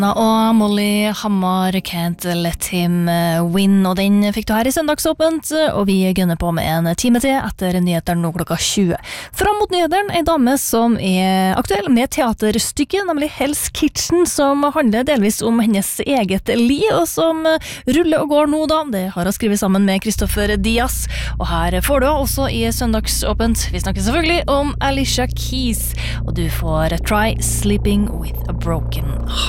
Og Molly Hammar Can't Let Him Win, og den fikk du her i Søndagsåpent, og vi gønner på med en time til etter nyheteren nå klokka 20. Fram mot nyheteren, en dame som aktuell med teaterstykket, nemlig Hell's Kitchen, som handler delvis om hennes eget liv, og som ruller og går nå da. Det har hun skrevet sammen med Christopher Diaz, og her får du også i Søndagsåpent. Vi snakker selvfølgelig om Alicia Keys, og du får Try Sleeping with a Broken Heart.